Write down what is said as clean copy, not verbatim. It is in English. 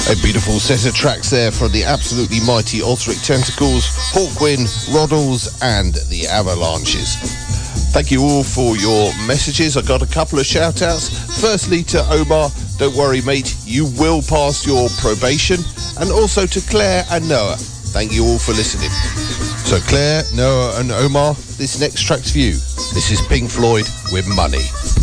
A beautiful set of tracks there from the absolutely mighty Osric Tentacles, Hawkwind, Roddles and the Avalanches. Thank you all for your messages. I got a couple of shout outs. Firstly to Omar, don't worry mate, you will pass your probation. And also to Claire and Noah. Thank you all for listening. So Claire, Noah and Omar, this next track's for you. This is Pink Floyd with Money.